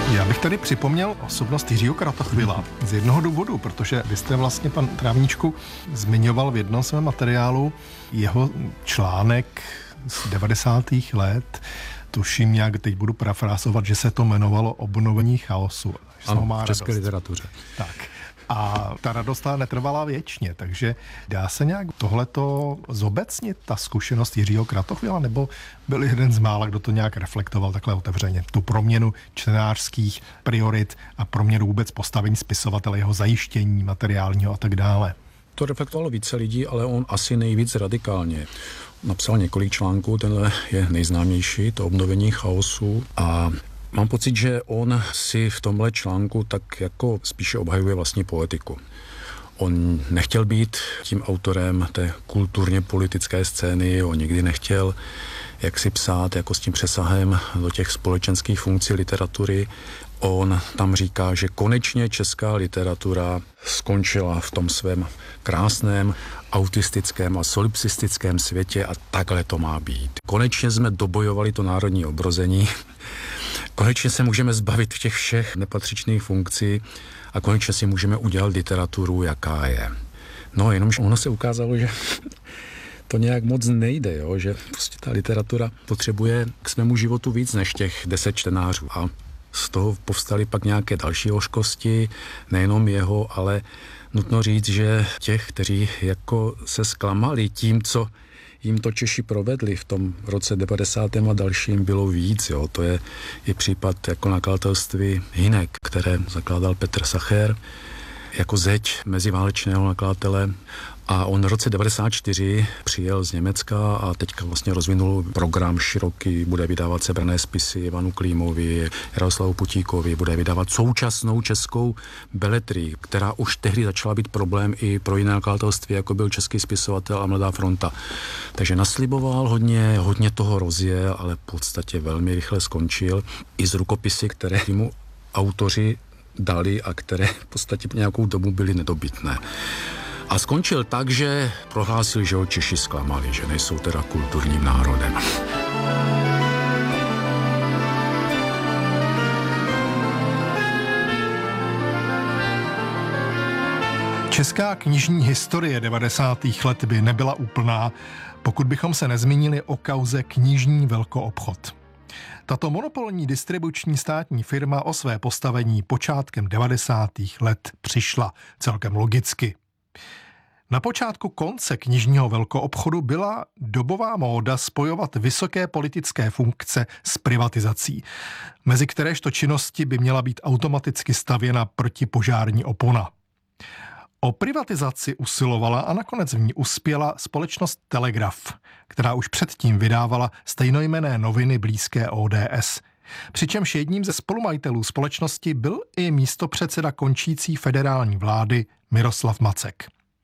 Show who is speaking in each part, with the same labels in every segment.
Speaker 1: Já bych tady připomněl osobnost Jiřího Kratochvíla z jednoho důvodu, protože vy jste vlastně, pan Trávníčku, zmiňoval v jednom svém materiálu jeho článek z 90. let, tuším, jak teď budu parafrázovat, že se to jmenovalo Obnovení chaosu.
Speaker 2: Ano, v české literatuře.
Speaker 1: Tak. A ta radost netrvala věčně, takže dá se nějak tohleto zobecnit, ta zkušenost Jiřího Kratochvíla, nebo byl jeden z mála, kdo to nějak reflektoval takhle otevřeně? Tu proměnu čtenářských priorit a proměnu vůbec postavení spisovatele, jeho zajištění materiálního a tak dále.
Speaker 2: To reflektovalo více lidí, ale on asi nejvíc radikálně. Napsal několik článků, tenhle je nejznámější, to Obnovení chaosu, a mám pocit, že on si v tomhle článku tak jako spíše obhajuje vlastní poetiku. On nechtěl být tím autorem té kulturně politické scény, on nikdy nechtěl jak si psát jako s tím přesahem do těch společenských funkcí literatury. On tam říká, že konečně česká literatura skončila v tom svém krásném autistickém a solipsistickém světě a takhle to má být. Konečně jsme dobojovali to národní obrození, konečně se můžeme zbavit těch všech nepatřičných funkcí a konečně si můžeme udělat literaturu, jaká je. No, jenomže ono se ukázalo, že to nějak moc nejde, jo? Že prostě ta literatura potřebuje k svému životu víc než těch 10 čtenářů. A z toho povstaly pak nějaké další hořkosti, nejenom jeho, ale nutno říct, že těch, kteří jako se zklamali tím, co jim to Češi provedli v tom roce 90. a dalším, bylo víc. Jo. To je i případ jako nakladatelství Hynek, které zakládal Petr Sacher jako zeď meziválečného nakladatele. A on v roce 94 přijel z Německa a teďka vlastně rozvinul program široký, bude vydávat sebrané spisy Ivanu Klímovi, Jaroslavu Putíkovi, bude vydávat současnou českou beletrii, která už tehdy začala být problém i pro jiné nakladatelství, jako byl Český spisovatel a Mladá fronta. Takže nasliboval hodně toho rozjel, ale v podstatě velmi rychle skončil i z rukopisy, které mu autoři dali a které v podstatě nějakou dobu byly nedobytné. A skončil tak, že prohlásil, že ho Češi zklamali, že nejsou teda kulturním národem.
Speaker 1: Česká knižní historie 90. let by nebyla úplná, pokud bychom se nezmínili o kauze Knižní velkoobchod. Tato monopolní distribuční státní firma o své postavení počátkem 90. let přišla celkem logicky. Na počátku konce knižního velkoobchodu byla dobová móda spojovat vysoké politické funkce s privatizací, mezi kteréžto činnosti by měla být automaticky stavěna protipožární opona. O privatizaci usilovala a nakonec v ní uspěla společnost Telegraf, která už předtím vydávala stejnojmenné noviny blízké ODS. Přičemž jedním ze spolumajitelů společnosti byl i místopředseda končící federální vlády Miroslav Macek.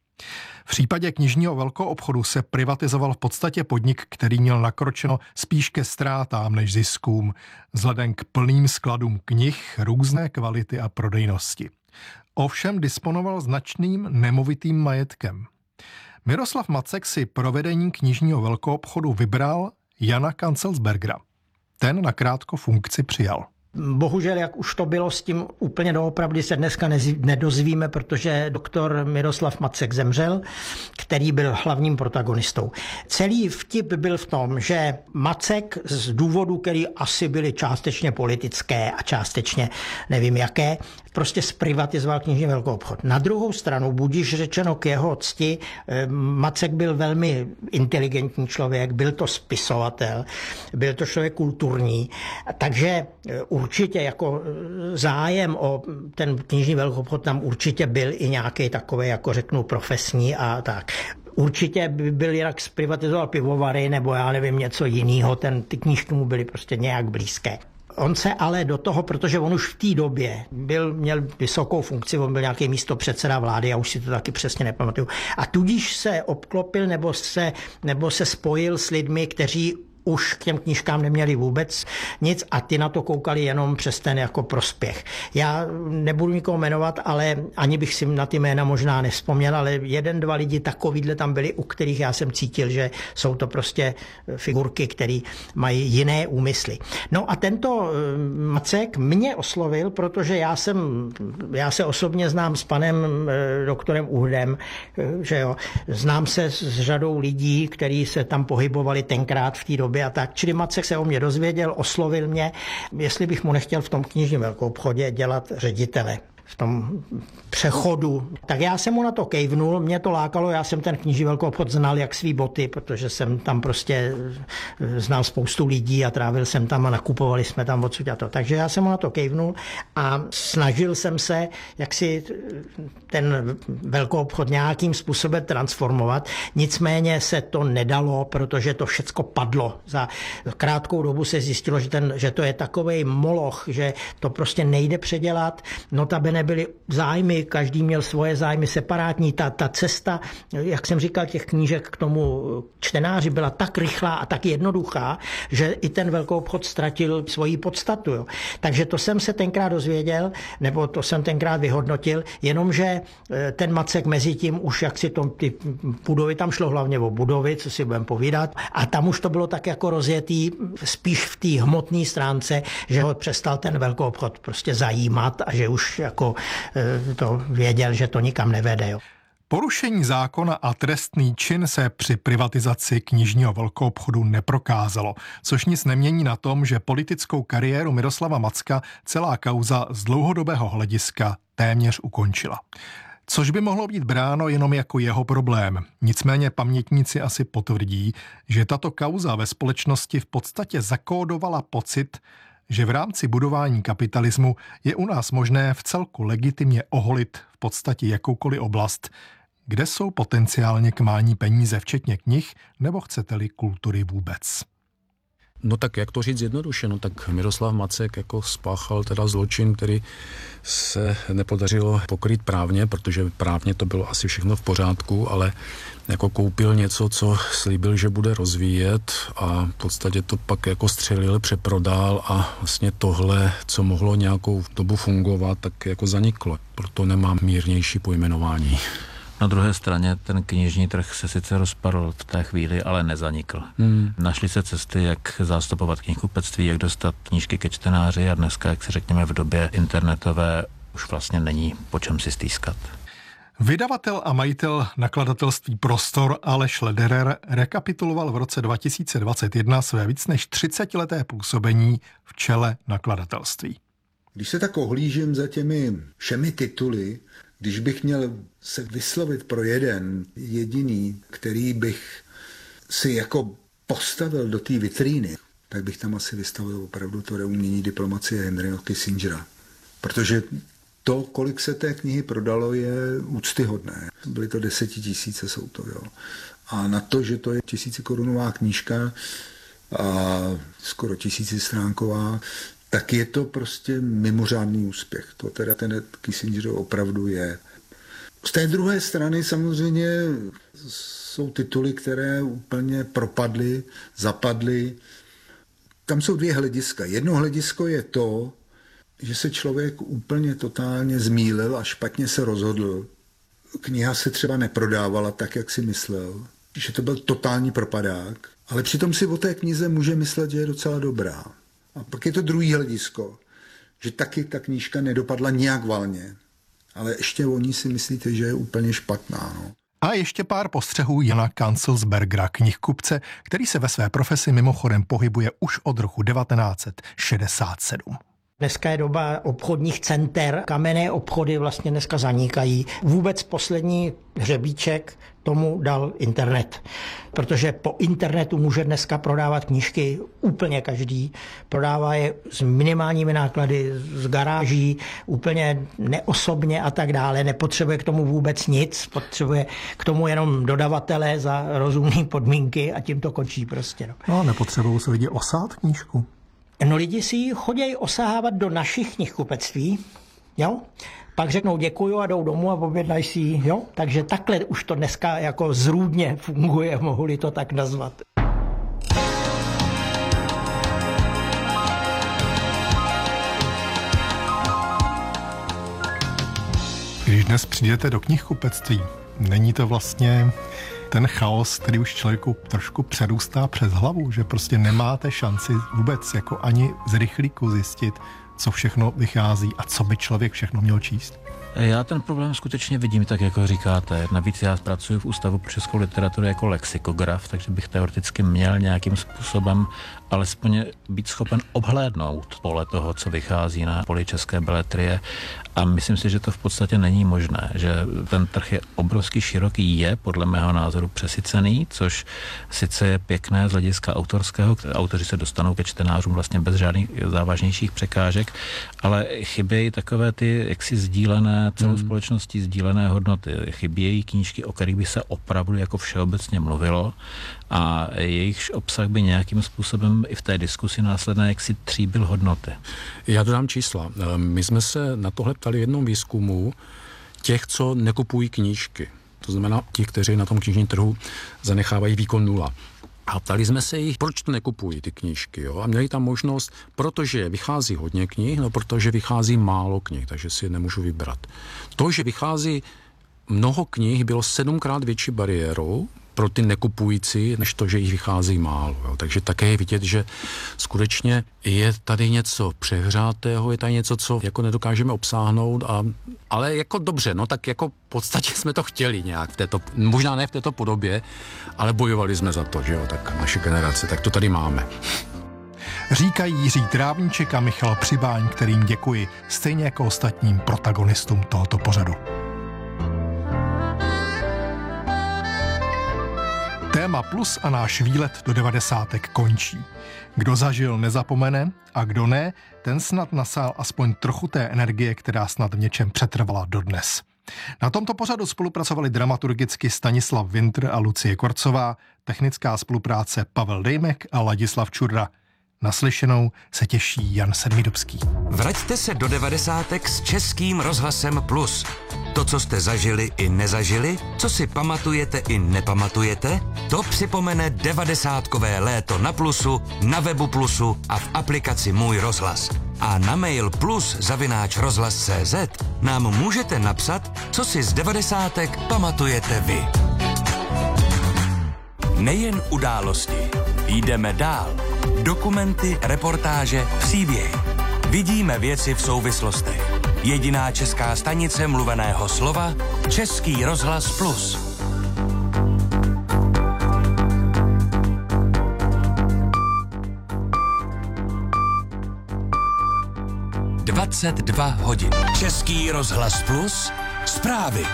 Speaker 1: V případě knižního velkoobchodu se privatizoval v podstatě podnik, který měl nakročeno spíš ke ztrátám než ziskům, vzhledem k plným skladům knih různé kvality a prodejnosti. Ovšem disponoval značným nemovitým majetkem. Miroslav Macek si pro vedení knižního velkoobchodu vybral Jana Kancelsbergera. Ten nakrátko funkci přijal.
Speaker 3: Bohužel, jak už to bylo s tím úplně doopravdy, se dneska nedozvíme, protože doktor Miroslav Macek zemřel, který byl hlavním protagonistou. Celý vtip byl v tom, že Macek z důvodů, který asi byly částečně politické a částečně nevím jaké, prostě zprivatizoval knižní velkoobchod. Na druhou stranu, budiž řečeno k jeho cti, Macek byl velmi inteligentní člověk, byl to spisovatel, byl to člověk kulturní, takže určitě jako zájem o ten knižní velkoobchod tam určitě byl i nějaký takový, jako řeknu, profesní a tak. Určitě by byl jinak zprivatizoval pivovary nebo já nevím něco jiného, ty knížky mu byly prostě nějak blízké. On se ale do toho, protože on už v té době měl vysokou funkci, on byl nějaký místopředseda vlády, já už si to taky přesně nepamatuju, a tudíž se obklopil nebo se spojil s lidmi, kteří už k těm knížkám neměli vůbec nic a ty na to koukali jenom přes ten jako prospěch. Já nebudu nikoho jmenovat, ale ani bych si na ty jména možná nevzpomněl, ale 1-2 lidi takovýhle tam byli, u kterých já jsem cítil, že jsou to prostě figurky, které mají jiné úmysly. No a tento Macek mě oslovil, protože já se osobně znám s panem doktorem Uhdem, že jo, znám se s řadou lidí, kteří se tam pohybovali tenkrát v té době a tak. Čili Macek se o mě dozvěděl, oslovil mě, jestli bych mu nechtěl v tom knižním velkoobchodě dělat ředitele. V tom přechodu. Tak já jsem mu na to kejvnul, mě to lákalo, já jsem ten knižní velkoobchod znal jak svý boty, protože jsem tam prostě znal spoustu lidí a trávil jsem tam a nakupovali jsme tam odsud a to. Takže já jsem mu na to kejvnul a snažil jsem se, jak si ten velkoobchod nějakým způsobem transformovat. Nicméně se to nedalo, protože to všecko padlo. Za krátkou dobu se zjistilo, že to je takovej moloch, že to prostě nejde předělat. Notabene byly zájmy, každý měl svoje zájmy separátní. Ta cesta, jak jsem říkal, těch knížek k tomu čtenáři byla tak rychlá a tak jednoduchá, že i ten velkoobchod ztratil svoji podstatu. Jo. Takže to jsem se tenkrát dozvěděl, nebo to jsem tenkrát vyhodnotil, jenomže ten Macek mezi tím už jak si ty budovy, tam šlo hlavně o budovy, co si budeme povídat, a tam už to bylo tak jako rozjetý spíš v té hmotné stránce, že ho přestal ten velkoobchod prostě zajímat a že už jako to věděl, že to nikam nevede. Jo.
Speaker 1: Porušení zákona a trestný čin se při privatizaci knižního velkoobchodu neprokázalo, což nic nemění na tom, že politickou kariéru Miroslava Macka celá kauza z dlouhodobého hlediska téměř ukončila. Což by mohlo být bráno jenom jako jeho problém. Nicméně pamětníci asi potvrdí, že tato kauza ve společnosti v podstatě zakódovala pocit, že v rámci budování kapitalismu je u nás možné v celku legitimně oholit v podstatě jakoukoliv oblast, kde jsou potenciálně k mání peníze, včetně knih, nebo chcete-li kultury vůbec.
Speaker 2: No tak jak to říct jednoduše, no tak Miroslav Macek jako spáchal teda zločin, který se nepodařilo pokryt právně, protože právně to bylo asi všechno v pořádku, ale jako koupil něco, co slíbil, že bude rozvíjet a v podstatě to pak jako střelil, přeprodal a vlastně tohle, co mohlo nějakou dobu fungovat, tak jako zaniklo. Proto nemám mírnější pojmenování.
Speaker 4: Na druhé straně ten knižní trh se sice rozpadl v té chvíli, ale nezanikl. Našly se cesty, jak zástupovat knihkupectví, jak dostat knížky ke čtenáři a dneska, jak si řekněme, v době internetové už vlastně není po čem si stýskat.
Speaker 1: Vydavatel a majitel nakladatelství Prostor Aleš Lederer rekapituloval v roce 2021 své víc než 30leté působení v čele nakladatelství.
Speaker 5: Když se tak ohlížím za těmi všemi tituly, když bych měl se vyslovit pro jeden jediný, který bych si jako postavil do té vitríny, tak bych tam asi vystavil opravdu to Neumění diplomacie Henryho Kissingera. Protože to, kolik se té knihy prodalo, je úctyhodné. Byly to 10 000, jsou to, jo. A na to, že to je 1000korunová knížka a skoro 1000stránková, tak je to prostě mimořádný úspěch. To teda ten Kissinger opravdu je. Z té druhé strany samozřejmě jsou tituly, které úplně propadly, zapadly. Tam jsou dvě hlediska. Jedno hledisko je to, že se člověk úplně totálně zmýlil a špatně se rozhodl. Kniha se třeba neprodávala tak, jak si myslel, že to byl totální propadák, ale přitom si o té knize může myslet, že je docela dobrá. A pak je to druhý hledisko, že taky ta knížka nedopadla nějak valně, ale ještě o ní si myslíte, že je úplně špatná. No.
Speaker 1: A ještě pár postřehů Jana Kanzelsbergera, knihkupce, který se ve své profesi mimochodem pohybuje už od roku 1967.
Speaker 3: Dneska je doba obchodních center, kamenné obchody vlastně dneska zanikají. Vůbec poslední hřebíček tomu dal internet, protože po internetu může dneska prodávat knížky úplně každý. Prodává je s minimálními náklady, z garáží, úplně neosobně a tak dále. Nepotřebuje k tomu vůbec nic, potřebuje k tomu jenom dodavatele za rozumné podmínky a tím to končí prostě.
Speaker 1: No, nepotřebují se lidi osát knížku.
Speaker 3: No lidi si ji chodí osahávat do našich knihkupectví, jo? Pak řeknou děkuju a jdou domů a objednají si ji, jo? Takže takhle už to dneska jako zrůdně funguje, mohu-li to tak nazvat.
Speaker 1: Když dnes přijdete do knihkupectví, není to vlastně ten chaos, který už člověku trošku přerůstá přes hlavu, že prostě nemáte šanci vůbec jako ani z rychlíku zjistit, co všechno vychází a co by člověk všechno měl číst?
Speaker 4: Já ten problém skutečně vidím tak, jako říkáte. Navíc já pracuji v Ústavu pro českou literaturu jako lexikograf, takže bych teoreticky měl nějakým způsobem alespoň být schopen obhlédnout pole toho, co vychází na poli české beletrie. A myslím si, že to v podstatě není možné, že ten trh je obrovský široký, je podle mého názoru přesycený, což sice je pěkné z hlediska autorského, autoři se dostanou ke čtenářům vlastně bez žádných závažnějších překážek, ale chybějí takové ty jaksi sdílené, celou společností sdílené hodnoty. Chybějí knížky, o kterých by se opravdu jako všeobecně mluvilo a jejich obsah by nějakým způsobem i v té diskusi následné jaksi tříbil hodnoty.
Speaker 2: Já dodám čísla. My jsme se na tohle ptali v jednom výzkumu těch, co nekupují knížky. To znamená těch, kteří na tom knižním trhu zanechávají výkon 0. A ptali jsme se jich, proč to nekupují ty knížky. Jo? A měli tam možnost, protože vychází hodně knih, no protože vychází málo knih, takže si je nemůžu vybrat. To, že vychází mnoho knih, bylo 7krát větší bariérou pro ty nekupující, než to, že jich vychází málo. Jo. Takže také je vidět, že skutečně je tady něco přehřátého, je tady něco, co jako nedokážeme obsáhnout, ale jako dobře, no tak jako v podstatě jsme to chtěli nějak v této, možná ne v této podobě, ale bojovali jsme za to, že jo, tak naše generace, tak to tady máme.
Speaker 1: Říkají Jiří Trávníček a Michal Přibáň, kterým děkuji, stejně jako ostatním protagonistům tohoto pořadu. Téma Plus a náš výlet do 90. končí. Kdo zažil, nezapomene a kdo ne, ten snad nasál aspoň trochu té energie, která snad v něčem přetrvala dodnes. Na tomto pořadu spolupracovali dramaturgicky Stanislav Vintr a Lucie Korcová, technická spolupráce Pavel Dejmek a Ladislav Čurda. Naslyšenou se těší Jan Sedmidubský.
Speaker 6: Vraťte se do 90. s Českým rozhlasem Plus. To, co jste zažili i nezažili, co si pamatujete i nepamatujete, to připomene 90kové léto na Plusu, na webu Plusu a v aplikaci Můj rozhlas. A na mail plus@rozhlas.cz nám můžete napsat, co si z 90. pamatujete vy. Nejen události. Jdeme dál. Dokumenty, reportáže, příběhy. Vidíme věci v souvislostech. Jediná česká stanice mluveného slova, Český rozhlas Plus. 22 hodin. Český rozhlas Plus. Zprávy.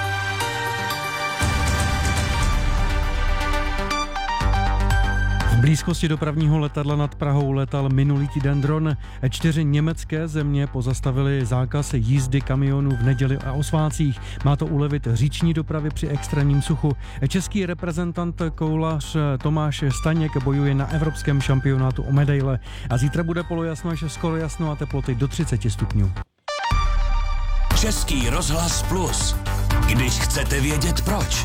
Speaker 7: V blízkosti dopravního letadla nad Prahou letal minulý týden dron. 4 německé země pozastavily zákaz jízdy kamionů v neděli a o svátcích. Má to ulevit říční dopravy při extrémním suchu. Český reprezentant koulař Tomáš Staněk bojuje na evropském šampionátu o medaile. A zítra bude polojasno až skoro jasno a teploty do 30 stupňů.
Speaker 6: Český rozhlas Plus. Když chcete vědět proč.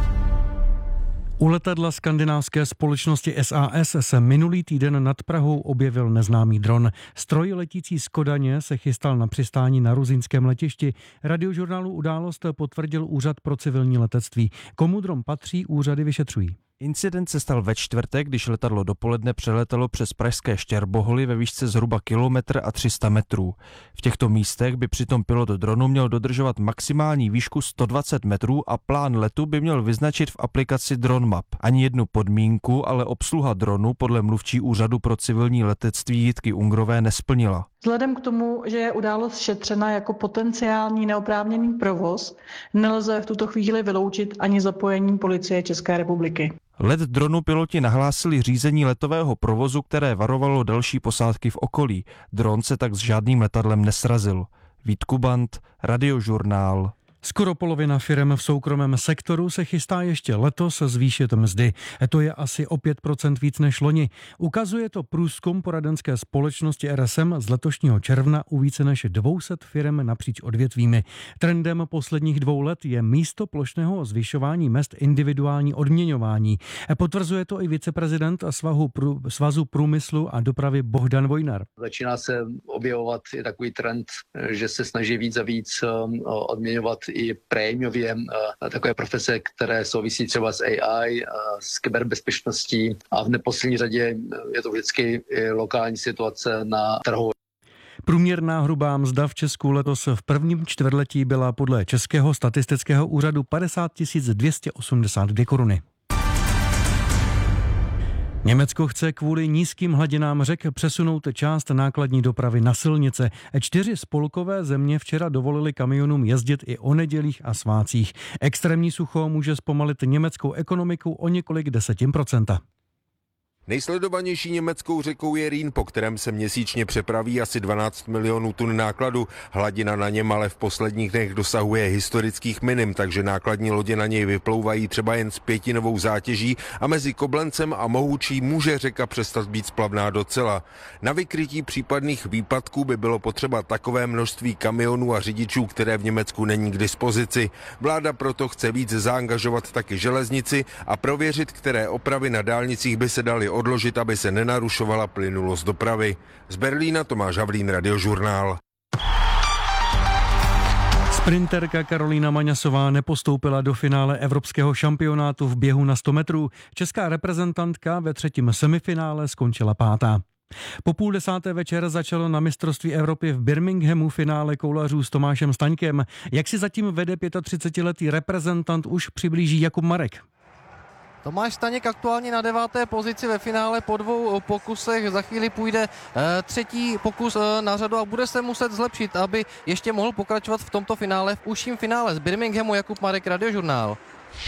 Speaker 7: U letadla skandinávské společnosti SAS se minulý týden nad Prahou objevil neznámý dron. Stroj letící z Kodaně se chystal na přistání na ruzinském letišti. Radiožurnálu Událost potvrdil Úřad pro civilní letectví. Komu dron patří, úřady vyšetřují.
Speaker 8: Incident se stal ve čtvrtek, když letadlo dopoledne přeletelo přes pražské Štěrboholy ve výšce zhruba 1,3 metrů. V těchto místech by přitom pilot dronu měl dodržovat maximální výšku 120 metrů a plán letu by měl vyznačit v aplikaci DroneMap. Ani jednu podmínku, ale obsluha dronu podle mluvčí Úřadu pro civilní letectví Jitky Ungrové nesplnila.
Speaker 9: Vzhledem k tomu, že je událost šetřena jako potenciální neoprávněný provoz, nelze v tuto chvíli vyloučit ani zapojení Policie České republiky.
Speaker 8: Let dronu piloti nahlásili řízení letového provozu, které varovalo další posádky v okolí. Dron se tak s žádným letadlem nesrazil. Vít Kubant, Radiožurnál.
Speaker 7: Skoro polovina firem v soukromém sektoru se chystá ještě letos zvýšit mzdy. To je asi o 5% víc než loni. Ukazuje to průzkum poradenské společnosti RSM z letošního června u více než 200 firem napříč odvětvími. Trendem posledních 2 let je místo plošného zvyšování mezd individuální odměňování. Potvrzuje to i viceprezident Svazu průmyslu a dopravy Bohdan Vojnar.
Speaker 10: Začíná se objevovat i takový trend, že se snaží víc a víc odměňovat i prémiově takové profese, které souvisí třeba s AI, s kyberbezpečností a v neposlední řadě je to vždycky lokální situace na trhu.
Speaker 7: Průměrná hrubá mzda v Česku letos v prvním čtvrtletí byla podle Českého statistického úřadu 50 282 koruny. Německo chce kvůli nízkým hladinám řek přesunout část nákladní dopravy na silnice. 4 spolkové země včera dovolily kamionům jezdit i o nedělích a svátcích. Extrémní sucho může zpomalit německou ekonomiku o několik 10%.
Speaker 11: Nejsledovanější německou řekou je Rýn, po kterém se měsíčně přepraví asi 12 milionů tun nákladu. Hladina na něm ale v posledních dnech dosahuje historických minim, takže nákladní lodě na něj vyplouvají třeba jen s 5novou zátěží a mezi Koblencem a Mohučí může řeka přestat být splavná docela. Na vykrytí případných výpadků by bylo potřeba takové množství kamionů a řidičů, které v Německu není k dispozici. Vláda proto chce víc zaangažovat taky železnici a prověřit, které opravy na dálnicích by se daly odložit, aby se nenarušovala plynulost dopravy. Z Berlína Tomáš Havlín, Radiožurnál.
Speaker 7: Sprinterka Karolína Maňasová nepostoupila do finále evropského šampionátu v běhu na 100 metrů. Česká reprezentantka ve 3. semifinále skončila 5. Po 9:30 večer začalo na mistrovství Evropy v Birminghamu finále koulařů s Tomášem Staňkem. Jak si zatím vede 35letý reprezentant, už přiblíží Jakub Marek.
Speaker 12: Tomáš Staněk aktuálně na 9. pozici ve finále po 2 pokusech. Za chvíli půjde 3. pokus na řadu a bude se muset zlepšit, aby ještě mohl pokračovat v tomto finále, v užším finále. Z Birminghamu Jakub Marek, Radiožurnál.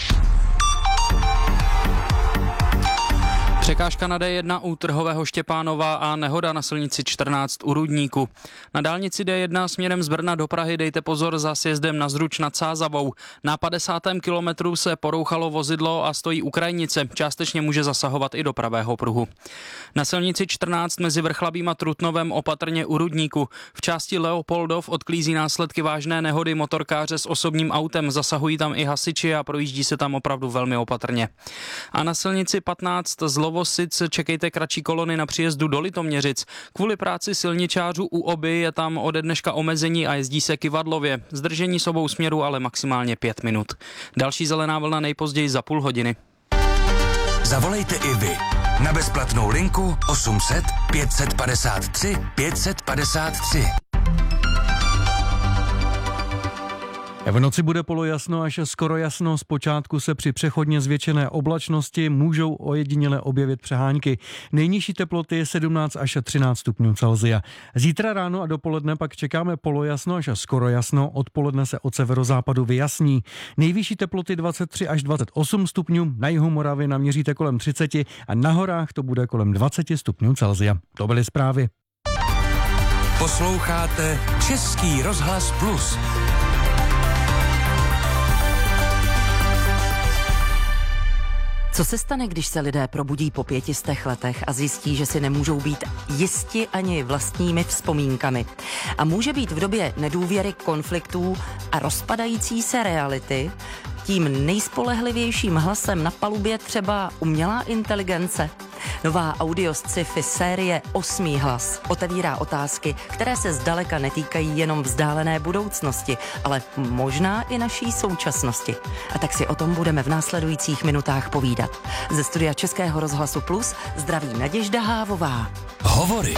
Speaker 13: Překážka na D1 u Trhového Štěpánova a nehoda na silnici 14 u Rudníku. Na dálnici D1 směrem z Brna do Prahy dejte pozor za sjezdem na Zruč nad Sázavou. Na 50. kilometru se porouchalo vozidlo a stojí u krajnice. Částečně může zasahovat i do pravého pruhu. Na silnici 14 mezi Vrchlabím a Trutnovem opatrně u Rudníku. V části Leopoldov odklízí následky vážné nehody motorkáře s osobním autem. Zasahují tam i hasiči a projíždí se tam opravdu velmi opatrně. A na silnici 15 z Lovosic čekejte kratší kolony na příjezdu do Litoměřic. Kvůli práci silničářů u Oby je tam ode dneška omezení a jezdí se kyvadlově. Zdržení s obou směrů ale maximálně 5 minut. Další zelená vlna nejpozději za půl hodiny.
Speaker 6: Zavolejte i vy na bezplatnou linku 800 553 553.
Speaker 7: V noci bude polojasno až skoro jasno, zpočátku se při přechodně zvětšené oblačnosti můžou ojediněle objevit přehánky. Nejnižší teploty je 17 až 13 stupňů Celsia. Zítra ráno a dopoledne pak čekáme polojasno až skoro jasno, odpoledne se od severozápadu vyjasní. Nejvyšší teploty 23 až 28 stupňů, na jihu Moravy naměříte kolem 30 a na horách to bude kolem 20 stupňů Celsia. To byly zprávy.
Speaker 6: Posloucháte Český rozhlas Plus.
Speaker 14: Co se stane, když se lidé probudí po 500 letech a zjistí, že si nemůžou být jisti ani vlastními vzpomínkami? A může být v době nedůvěry, konfliktů a rozpadající se reality tím nejspolehlivějším hlasem na palubě třeba umělá inteligence? Nová audio sci-fi série 8. hlas otevírá otázky, které se zdaleka netýkají jenom vzdálené budoucnosti, ale možná i naší současnosti. A tak si o tom budeme v následujících minutách povídat. Ze studia Českého rozhlasu Plus zdraví Naděžda Hávová.
Speaker 6: Hovory.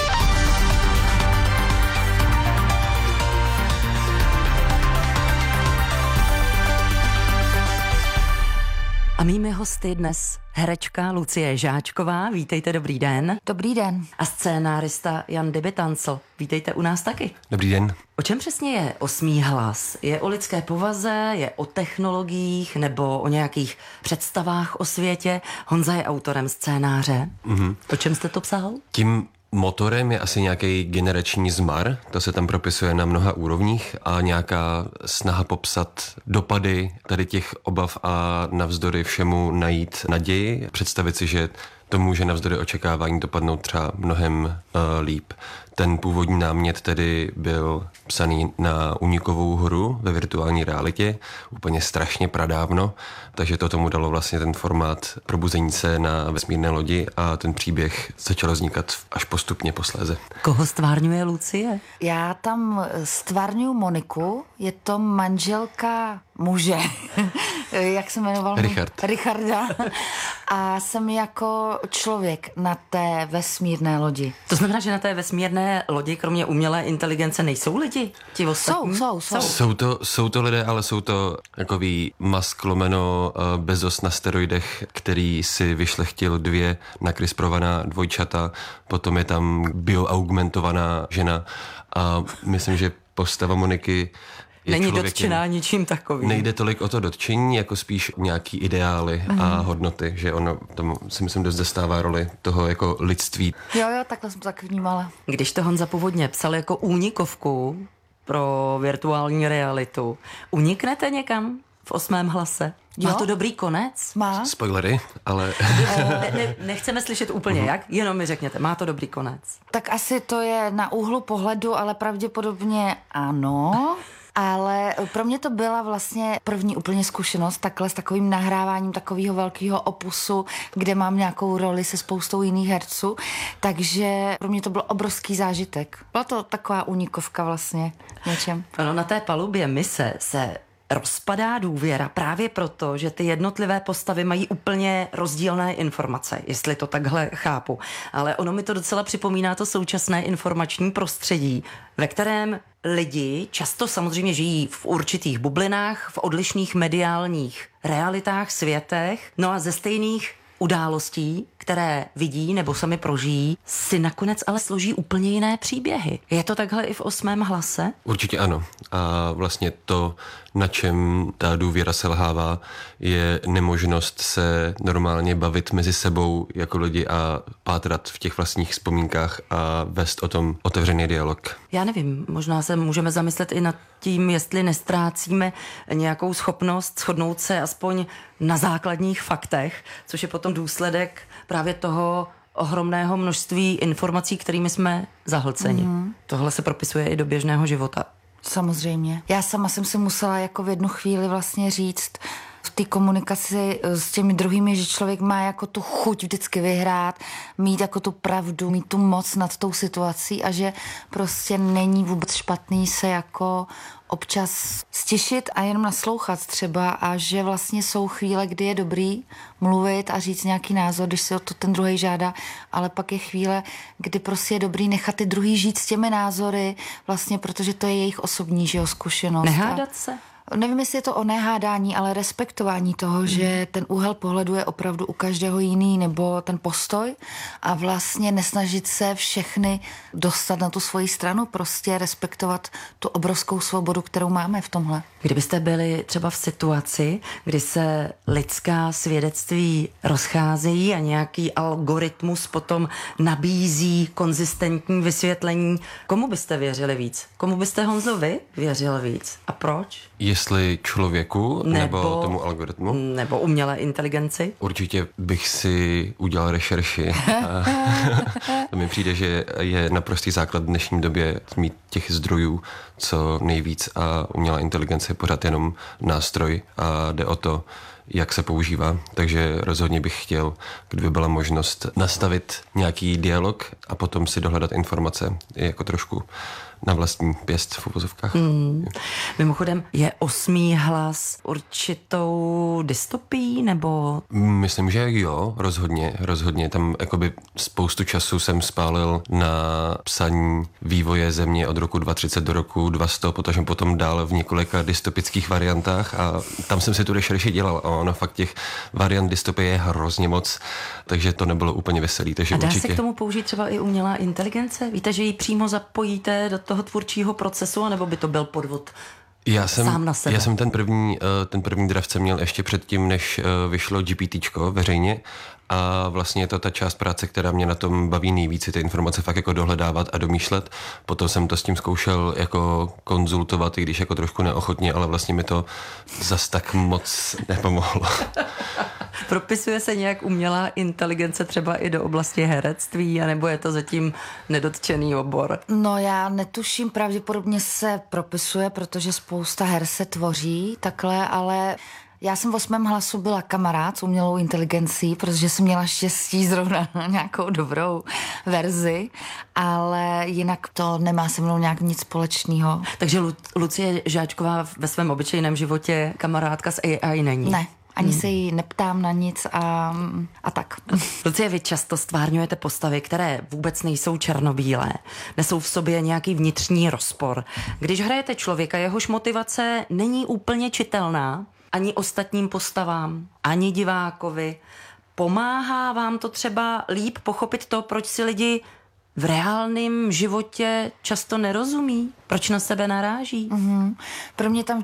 Speaker 14: A mými hosty dnes herečka Lucie Žáčková. Vítejte, dobrý den.
Speaker 15: Dobrý den.
Speaker 14: A scénárista Jan Dybitancl. Vítejte u nás taky.
Speaker 16: Dobrý den.
Speaker 14: O čem přesně je 8. hlas? Je o lidské povaze, je o technologiích nebo o nějakých představách o světě? Honza je autorem scénáře. O čem jste to psal?
Speaker 16: Tím motorem je asi nějaký generační zmar, to se tam propisuje na mnoha úrovních a nějaká snaha popsat dopady tady těch obav a navzdory všemu najít naději, představit si, že to může navzdory očekávání dopadnout třeba mnohem líp. Ten původní námět tedy byl psaný na Únikovou hru ve virtuální realitě, úplně strašně pradávno, takže to tomu dalo vlastně ten formát probuzení se na vesmírné lodi a ten příběh začal vznikat až postupně posléze.
Speaker 14: Koho stvárňuje Lucie?
Speaker 15: Já tam stvárňuji Moniku, je to manželka muže, jak se jmenoval? Richarda. A jsem jako člověk na té vesmírné lodi.
Speaker 14: To znamená, že na té vesmírné lodi, kromě umělé inteligence, nejsou lidi? Ti ostatní?
Speaker 16: Jsou to lidé, ale jsou to takový Musk lomeno Bezos na steroidech, který si vyšlechtil 2 nakrisprovaná dvojčata, potom je tam bioaugmentovaná žena a myslím, že postava Moniky
Speaker 14: není dotčená ničím takovým.
Speaker 16: Nejde tolik o to dotčení, jako spíš nějaký ideály a hodnoty, že ono tam si myslím dost zastává roli toho jako lidství.
Speaker 15: Jo, takhle jsem to tak vnímala.
Speaker 14: Když to Honza původně psal jako únikovku pro virtuální realitu, uniknete někam v 8. hlase? Má to dobrý konec?
Speaker 15: Má.
Speaker 16: Spoilery, ale...
Speaker 14: Nechceme slyšet úplně jak, jenom mi řekněte, má to dobrý konec?
Speaker 15: Tak asi to je na úhlu pohledu, ale pravděpodobně ano. Ale pro mě to byla vlastně první úplně zkušenost takhle s takovým nahráváním takového velkého opusu, kde mám nějakou roli se spoustou jiných herců, takže pro mě to byl obrovský zážitek. Byla to taková únikovka vlastně něčem.
Speaker 14: Ano, na té palubě mise se rozpadá důvěra právě proto, že ty jednotlivé postavy mají úplně rozdílné informace, jestli to takhle chápu. Ale ono mi to docela připomíná to současné informační prostředí, ve kterém lidi často samozřejmě žijí v určitých bublinách, v odlišných mediálních realitách, světech, no a ze stejných událostí, které vidí nebo sami prožijí, si nakonec ale složí úplně jiné příběhy. Je to takhle i v 8. hlase?
Speaker 16: Určitě ano. A vlastně to, na čem ta důvěra selhává, je nemožnost se normálně bavit mezi sebou jako lidi a pátrat v těch vlastních vzpomínkách a vést o tom otevřený dialog.
Speaker 14: Já nevím, možná se můžeme zamyslet i nad tím, jestli nestrácíme nějakou schopnost shodnout se aspoň na základních faktech, což je potom důsledek právě toho ohromného množství informací, kterými jsme zahlceni. Tohle se propisuje i do běžného života.
Speaker 15: Samozřejmě. Já sama jsem si musela jako v jednu chvíli vlastně říct v té komunikaci s těmi druhými, že člověk má jako tu chuť vždycky vyhrát, mít jako tu pravdu, mít tu moc nad tou situací a že prostě není vůbec špatný se jako občas stišit a jenom naslouchat třeba a že vlastně jsou chvíle, kdy je dobrý mluvit a říct nějaký názor, když si o to ten druhý žádá, ale pak je chvíle, kdy prostě je dobrý nechat ty druhý žít s těmi názory, vlastně protože to je jejich osobní zkušenost.
Speaker 14: Nehádat se?
Speaker 15: Nevím, jestli je to o nehádání, ale respektování toho, že ten úhel pohledu je opravdu u každého jiný, nebo ten postoj a vlastně nesnažit se všechny dostat na tu svoji stranu, prostě respektovat tu obrovskou svobodu, kterou máme v tomhle.
Speaker 14: Kdybyste byli třeba v situaci, kdy se lidská svědectví rozcházejí a nějaký algoritmus potom nabízí konzistentní vysvětlení, komu byste věřili víc? Komu byste, Honzo, vy věřil víc? A proč?
Speaker 16: Jestli člověku nebo tomu algoritmu?
Speaker 14: Nebo umělé inteligenci?
Speaker 16: Určitě bych si udělal rešerši. To mi přijde, že je naprostý základ v dnešní době mít těch zdrojů co nejvíc a umělá inteligence je pořád jenom nástroj a jde o to, jak se používá. Takže rozhodně bych chtěl, kdyby byla možnost nastavit nějaký dialog a potom si dohledat informace jako trošku na vlastní pěst v uvozovkách.
Speaker 14: Mimochodem, je 8. hlas určitou dystopií, nebo?
Speaker 16: Myslím, že jo, rozhodně. Tam jakoby spoustu času jsem spálil na psaní vývoje země od roku 2030 do roku 2100, protože potom dál v několika dystopických variantách a tam jsem si tu rešerši dělal a ono fakt těch variant dystopie je hrozně moc, takže to nebylo úplně veselý. Takže
Speaker 14: a dá
Speaker 16: určitě...
Speaker 14: se k tomu použít třeba i umělá inteligence? Víte, že ji přímo zapojíte do toho tvůrčího procesu, anebo by to byl podvod sám na sebe?
Speaker 16: Já jsem ten první draft měl ještě předtím, než vyšlo GPTčko veřejně a vlastně je to ta část práce, která mě na tom baví nejvíc, ty informace fakt jako dohledávat a domýšlet. Potom jsem to s tím zkoušel jako konzultovat, i když jako trošku neochotně, ale vlastně mi to zas tak moc nepomohlo.
Speaker 14: Propisuje se nějak umělá inteligence třeba i do oblasti herectví, anebo je to zatím nedotčený obor?
Speaker 15: No já netuším, pravděpodobně se propisuje, protože spousta her se tvoří takhle, ale já jsem v 8. hlasu byla kamarád s umělou inteligencí, protože jsem měla štěstí zrovna na nějakou dobrou verzi, ale jinak to nemá se mnou nějak nic společného.
Speaker 14: Takže Lucie Žáčková ve svém obyčejném životě kamarádka s AI není?
Speaker 15: Ne. Ani se jí neptám na nic a tak.
Speaker 14: Lucie, vy často stvárňujete postavy, které vůbec nejsou černobílé. Nesou v sobě nějaký vnitřní rozpor. Když hrajete člověka, jehož motivace není úplně čitelná, ani ostatním postavám, ani divákovi, pomáhá vám to třeba líp pochopit to, proč si lidi v reálném životě často nerozumí? Proč na sebe naráží?
Speaker 15: Pro mě tam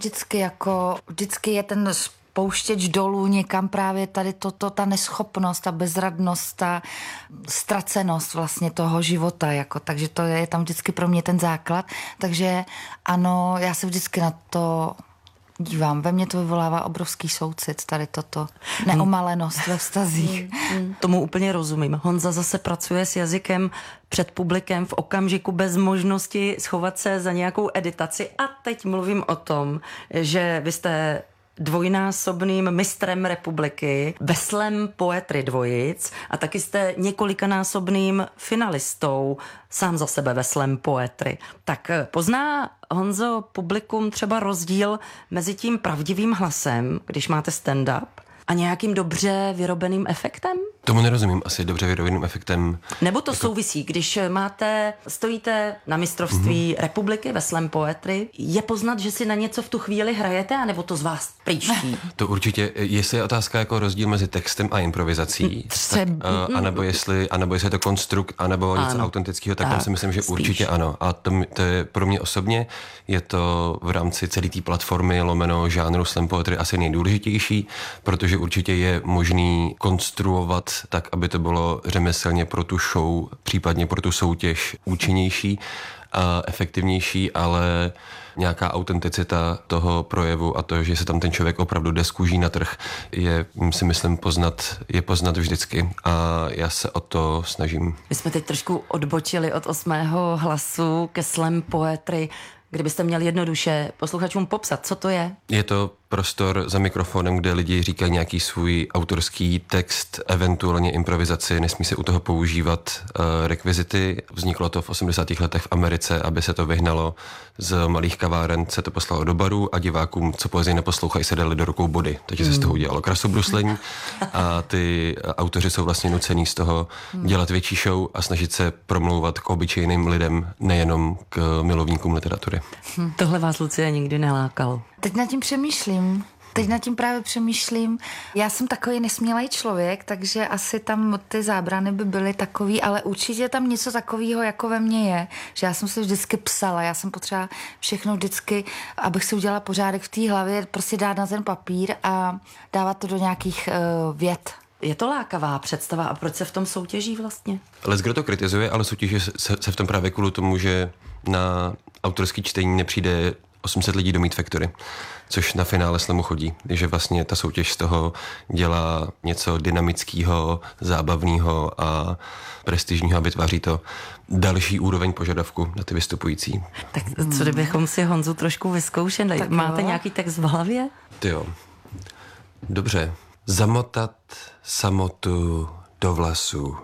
Speaker 15: vždycky je ten pouštěč dolů někam právě tady ta neschopnost, ta bezradnost, ta ztracenost vlastně toho života, takže to je tam vždycky pro mě ten základ. Takže ano, já se vždycky na to dívám. Ve mně to vyvolává obrovský soucit, tady toto. Neomalenost ve vztazích.
Speaker 14: Tomu úplně rozumím. Honza zase pracuje s jazykem před publikem v okamžiku bez možnosti schovat se za nějakou editaci. A teď mluvím o tom, že vy jste dvojnásobným mistrem republiky ve slam poetry dvojic a taky jste několikanásobným finalistou sám za sebe ve slam poetry. Tak pozná, Honzo, publikum třeba rozdíl mezi tím pravdivým hlasem, když máte stand-up, a nějakým dobře vyrobeným efektem?
Speaker 16: Tomu nerozumím, asi dobře vyrobeným efektem.
Speaker 14: Nebo to souvisí, když stojíte na mistrovství republiky ve slam poetry, je poznat, že si na něco v tu chvíli hrajete, anebo to z vás příští?
Speaker 16: To určitě, jestli je otázka jako rozdíl mezi textem a improvizací, anebo jestli je to konstrukt, anebo něco autentického, tak tam si myslím, že spíš. Určitě ano. A to je pro mě osobně, je to v rámci celé té platformy lomeno žánru slam poetry asi nejdůležitější, protože určitě je možný konstruovat tak, aby to bylo řemeslně pro tu show, případně pro tu soutěž účinnější a efektivnější, ale nějaká autenticita toho projevu a to, že se tam ten člověk opravdu jde z kůží na trh, je, si myslím, poznat vždycky a já se o to snažím.
Speaker 14: My jsme teď trošku odbočili od 8. hlasu ke slam poetry. Kdybyste měli jednoduše posluchačům popsat, co to je?
Speaker 16: Je to prostor za mikrofonem, kde lidi říkají nějaký svůj autorský text, eventuálně improvizaci, nesmí se u toho používat rekvizity. Vzniklo to v 80. letech v Americe, aby se to vyhnalo z malých kaváren, se to poslalo do barů a divákům, co poezii neposlouchají, se dali do rukou body. Takže se z toho udělalo krasobruslení a ty autoři jsou vlastně nucený z toho dělat větší show a snažit se promlouvat k obyčejným lidem, nejenom k milovníkům literatury.
Speaker 14: Tohle vás, Lucie, nikdy nelákalo?
Speaker 15: Teď nad tím právě přemýšlím. Já jsem takový nesmělej člověk, takže asi tam ty zábrany by byly takový, ale určitě tam něco takového jako ve mně je, že já jsem si vždycky psala, já jsem potřeba všechno vždycky, abych si udělala pořádek v té hlavě, prostě dát na ten papír a dávat to do nějakých vět.
Speaker 14: Je to lákavá představa a proč se v tom soutěží vlastně?
Speaker 16: Leckdo to kritizuje, ale soutěží se v tom právě kvůli tomu, že na autorský čtení nepřijde 800 lidí do Meat Factory, což na finále slamu chodí. Takže vlastně ta soutěž z toho dělá něco dynamického, zábavného a prestižního a vytváří to další úroveň požadavku na ty vystupující.
Speaker 14: Tak co kdybychom si Honzu trošku vyzkoušeli? Tak máte nějaký text v hlavě?
Speaker 16: Jo. Dobře. Zamotat samotu do vlasů.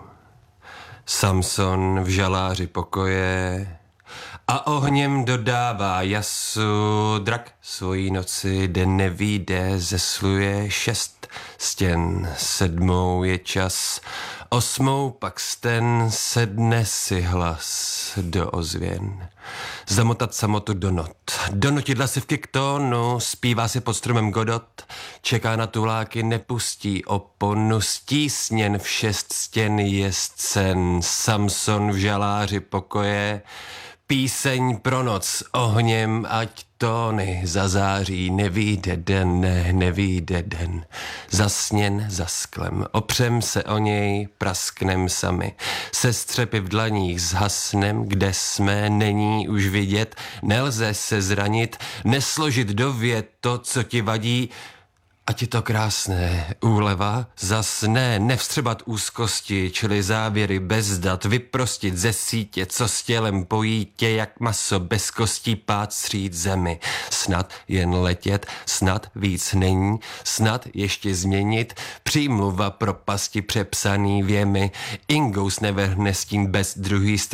Speaker 16: Samson v žaláři pokoje a ohněm dodává jasu. Drak svojí noci den nevíde, zesluje 6 stěn, 7 je čas, 8 pak sten, sedne si hlas do ozvěn. Zamotat samotu do not, donotidla si v kiktonu, zpívá si pod stromem Godot, čeká na tuláky, nepustí oponu, stísněn v 6 stěn je scén, Samson v žaláři pokoje, Píseň pro noc ohněm, ať tóny zazáří, nevyjde den, ne, nevyjde den. Zasněn za sklem, opřem se o něj, prasknem sami. Se střepy v dlaních zhasnem, kde jsme, není už vidět, nelze se zranit, nesložit do vět to, co ti vadí, ať je to krásné, úleva, zas ne, nevstřebat úzkosti, čili závěry bez dat, vyprostit ze sítě, co s tělem pojí tě, jak maso bez kostí pát střít zemi. Snad jen letět, snad víc není, snad ještě změnit, přímluva propasti přepsaný věmi, Ingous nevrhne stín bez druhý